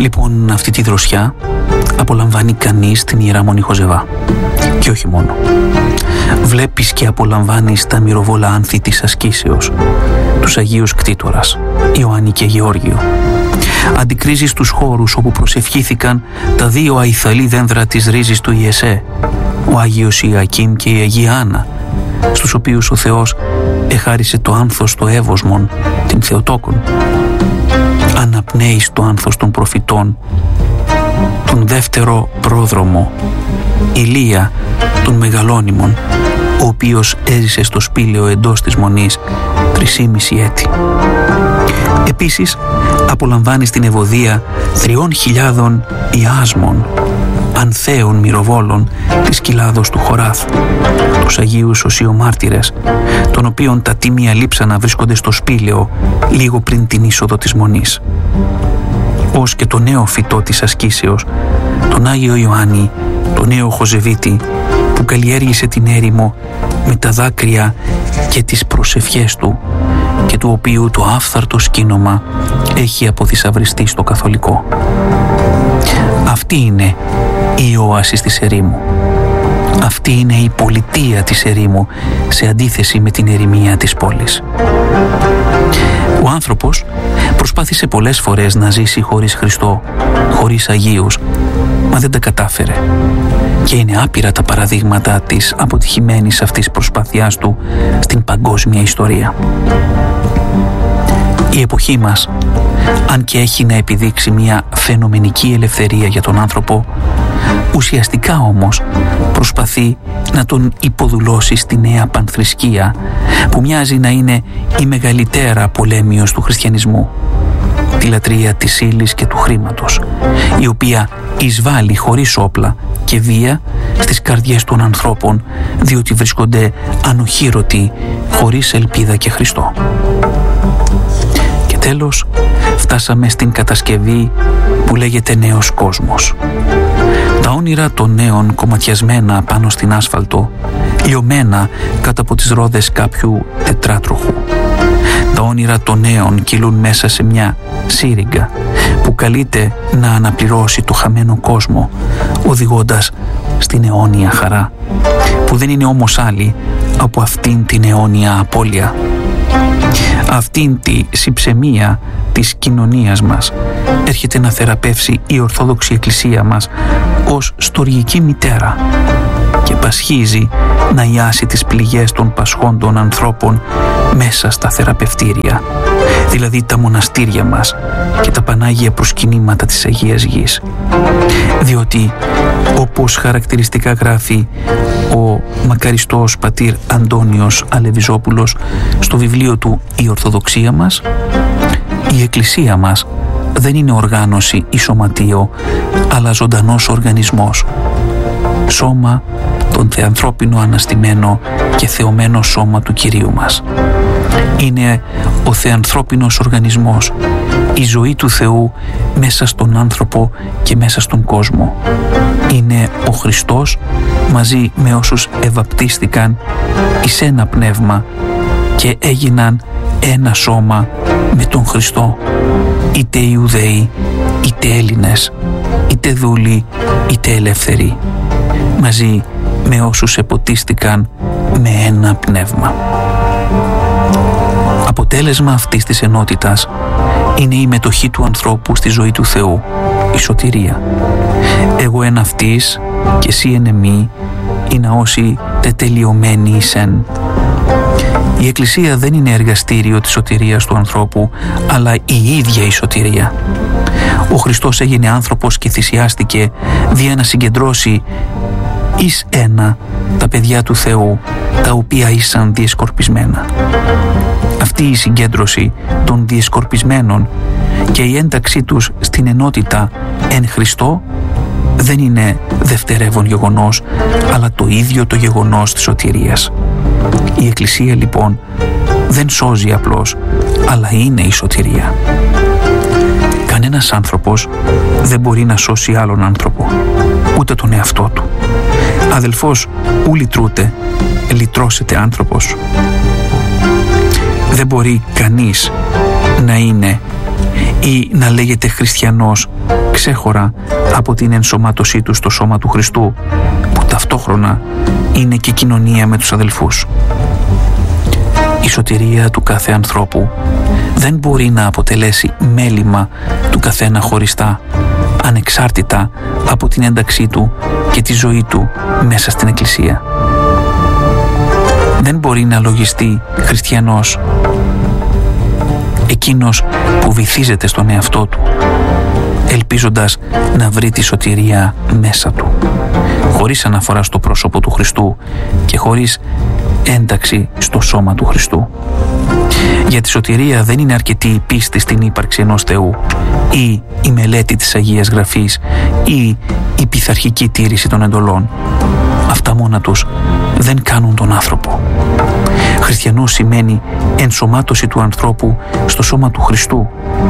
Λοιπόν, αυτή τη δροσιά απολαμβάνει κανείς την Ιερά Μονή Χοζεβά. Και όχι μόνο. Βλέπεις και απολαμβάνεις τα μυροβόλα άνθη της ασκήσεως, τους Αγίους Κτήτορας, Ιωάννη και Γεώργιο. Αντικρίζεις τους χώρους όπου προσευχήθηκαν τα δύο αϊθαλή δένδρα της ρίζης του Ιεσέ, ο Άγιος Ιωακήμ και η Αγία Άννα, στους οποίους ο Θεός εχάρισε το άνθος το εύωσμον, την Θεοτόκον. Αναπνέεις το άνθος των προφητών, τον δεύτερο πρόδρομο, Ηλία των Μεγαλώνυμων, ο οποίος έζησε στο σπήλαιο εντός της Μονής 3,5 έτη. Επίσης απολαμβάνεις την ευωδία 3.000 ιάσμων, ανθέων μυροβόλων της κοιλάδος του Χοράθ, τους Αγίους Οσιομάρτυρες, των οποίων τα τίμια λείψανα βρίσκονται στο σπήλαιο λίγο πριν την είσοδο της Μονής. Ως και το νέο φυτό της ασκήσεως, τον Άγιο Ιωάννη, τον νέο Χοζεβίτη, που καλλιέργησε την έρημο με τα δάκρυα και τις προσευχές του και του οποίου το άφθαρτο σκήνομα έχει αποθυσαυριστεί στο καθολικό. Αυτή είναι η οάση της ερήμου. Αυτή είναι η πολιτεία της ερήμου σε αντίθεση με την ερημία της πόλης. Ο άνθρωπος προσπάθησε πολλές φορές να ζήσει χωρίς Χριστό, χωρίς Αγίους, μα δεν τα κατάφερε. Και είναι άπειρα τα παραδείγματα της αποτυχημένης αυτής προσπάθειάς του στην παγκόσμια ιστορία. Η εποχή μας, αν και έχει να επιδείξει μια φαινομενική ελευθερία για τον άνθρωπο, ουσιαστικά όμως προσπαθεί να τον υποδουλώσει στη νέα πανθρησκεία που μοιάζει να είναι η μεγαλύτερα πολέμιος του χριστιανισμού, τη λατρεία της ύλης και του χρήματος, η οποία εισβάλλει χωρίς όπλα και βία στις καρδιές των ανθρώπων, διότι βρίσκονται ανοχήρωτοι χωρίς ελπίδα και Χριστό. Και τέλος φτάσαμε στην κατασκευή που λέγεται νέος κόσμος. Τα όνειρα των νέων κομματιασμένα πάνω στην άσφαλτο, λιωμένα κάτω από τις ρόδες κάποιου τετράτροχου. Τα όνειρα των νέων κυλούν μέσα σε μια σύριγγα που καλείται να αναπληρώσει το χαμένο κόσμο, οδηγώντας στην αιώνια χαρά, που δεν είναι όμως άλλη από αυτήν την αιώνια απώλεια. Αυτήν τη συψεμία της κοινωνίας μας έρχεται να θεραπεύσει η Ορθόδοξη Εκκλησία μας ως στοργική μητέρα και πασχίζει να ιάσει τις πληγές των πασχόντων ανθρώπων μέσα στα θεραπευτήρια, δηλαδή τα μοναστήρια μας και τα πανάγια προσκυνήματα της Αγίας Γης. Διότι, όπως χαρακτηριστικά γράφει ο μακαριστός πατήρ Αντώνιος Αλεβιζόπουλος στο βιβλίο του «Η Ορθοδοξία μας», η Εκκλησία μας δεν είναι οργάνωση ή σωματείο, αλλά ζωντανός οργανισμός, σώμα τον θεανθρώπινο αναστημένο και θεωμένο σώμα του Κυρίου μας. Είναι ο θεανθρώπινος οργανισμός, η ζωή του Θεού μέσα στον άνθρωπο και μέσα στον κόσμο. Είναι ο Χριστός μαζί με όσους ευαπτίστηκαν εις ένα πνεύμα και έγιναν ένα σώμα με τον Χριστό, είτε Ιουδαίοι, είτε Έλληνες, είτε δούλοι, είτε ελεύθεροι, μαζί με όσους εποτίστηκαν με ένα πνεύμα. Αποτέλεσμα αυτής της ενότητας είναι η μετοχή του ανθρώπου στη ζωή του Θεού, η σωτηρία. Εγώ εν αυτής και εσύ εν εμεί, είναι όσοι τετελειωμένοι εισεν. Η Εκκλησία δεν είναι εργαστήριο της σωτηρίας του ανθρώπου, αλλά η ίδια η σωτηρία. Ο Χριστός έγινε άνθρωπος και θυσιάστηκε δια να συγκεντρώσει εις ένα τα παιδιά του Θεού, τα οποία ήσαν διεσκορπισμένα. Αυτή η συγκέντρωση των διεσκορπισμένων και η ένταξή τους στην ενότητα εν Χριστώ δεν είναι δευτερεύον γεγονός, αλλά το ίδιο το γεγονός της σωτηρίας. Η Εκκλησία λοιπόν δεν σώζει απλώς, αλλά είναι η σωτηρία. Κανένας άνθρωπος δεν μπορεί να σώσει άλλον άνθρωπο, ούτε τον εαυτό του. Αδελφός ου λυτρούτε, λυτρώσετε άνθρωπος. Δεν μπορεί κανείς να είναι ή να λέγεται χριστιανός ξέχωρα από την ενσωμάτωσή του στο σώμα του Χριστού, που ταυτόχρονα είναι και κοινωνία με τους αδελφούς. Η σωτηρία του κάθε ανθρώπου δεν μπορεί να αποτελέσει μέλημα του καθένα χωριστά, ανεξάρτητα από την ένταξή του και τη ζωή του μέσα στην Εκκλησία. Δεν μπορεί να λογιστεί χριστιανός εκείνος που βυθίζεται στον εαυτό του, ελπίζοντας να βρει τη σωτηρία μέσα του, χωρίς αναφορά στο πρόσωπο του Χριστού και χωρίς ένταξη στο σώμα του Χριστού. Για τη σωτηρία δεν είναι αρκετή η πίστη στην ύπαρξη ενός Θεού ή η μελέτη της Αγίας Γραφής ή η πειθαρχική τήρηση των εντολών. Αυτά μόνα τους δεν κάνουν τον άνθρωπο. Χριστιανός σημαίνει ενσωμάτωση του ανθρώπου στο σώμα του Χριστού.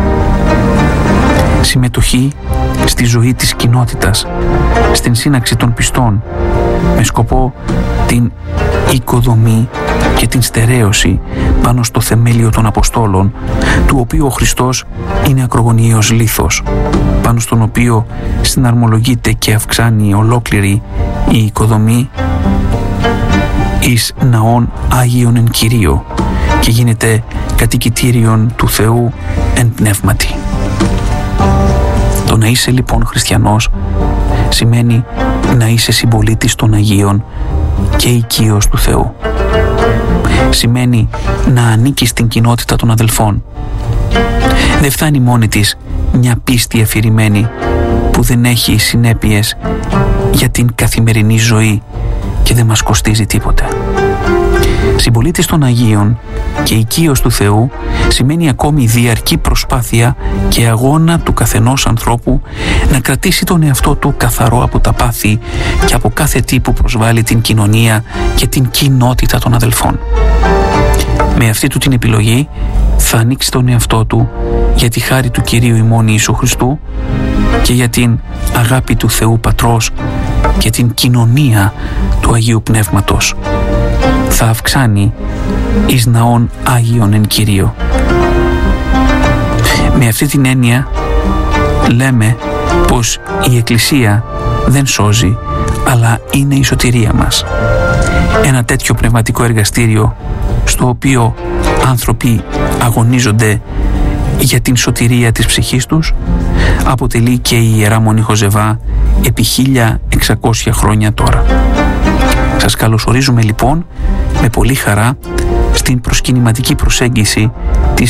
Συμμετοχή στη ζωή της κοινότητας, στην σύναξη των πιστών, με σκοπό την οικοδομή και την στερέωση πάνω στο θεμέλιο των Αποστόλων, του οποίου ο Χριστός είναι ακρογωνιαίος λίθος, πάνω στον οποίο συναρμολογείται και αυξάνει ολόκληρη η οικοδομή εις ναών Άγιον εν Κυρίω και γίνεται κατοικητήριον του Θεού εν πνεύματι. Το να είσαι λοιπόν χριστιανός σημαίνει να είσαι συμπολίτης των Αγίων και οικείος του Θεού. Σημαίνει να ανήκεις στην κοινότητα των αδελφών. Δεν φτάνει μόνη της μια πίστη αφηρημένη που δεν έχει συνέπειες για την καθημερινή ζωή και δεν μας κοστίζει τίποτε. Συμπολίτης των Αγίων και οικείος του Θεού σημαίνει ακόμη διαρκή προσπάθεια και αγώνα του καθενός ανθρώπου να κρατήσει τον εαυτό του καθαρό από τα πάθη και από κάθε τι που προσβάλλει την κοινωνία και την κοινότητα των αδελφών. Με αυτή του την επιλογή θα ανοίξει τον εαυτό του για τη χάρη του Κυρίου ημών Ιησού Χριστού και για την αγάπη του Θεού Πατρός και την κοινωνία του Αγίου Πνεύματος. Θα αυξάνει εις ναών Άγιον εν Κυρίω. Με αυτή την έννοια λέμε πως η Εκκλησία δεν σώζει, αλλά είναι η σωτηρία μας. Ένα τέτοιο πνευματικό εργαστήριο στο οποίο άνθρωποι αγωνίζονται για την σωτηρία της ψυχής τους αποτελεί και η Ιερά Μονή Χοζεβά επί 1600 χρόνια τώρα. Σας καλωσορίζουμε λοιπόν με πολύ χαρά στην προσκυνηματική προσέγγιση της